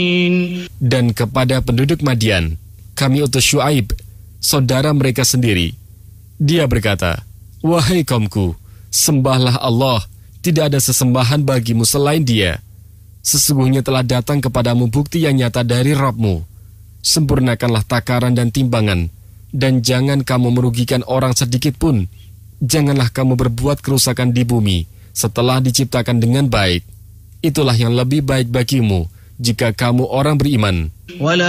Dan kepada penduduk Madian, kami utus Syuaib, saudara mereka sendiri. Dia berkata, "Wahai kaumku, sembahlah Allah, tidak ada sesembahan bagimu selain Dia. Sesungguhnya telah datang kepadamu bukti yang nyata dari Rabb-mu. Sempurnakanlah takaran dan timbangan, dan jangan kamu merugikan orang sedikit pun. Janganlah kamu berbuat kerusakan di bumi setelah diciptakan dengan baik. Itulah yang lebih baik bagimu jika kamu orang beriman."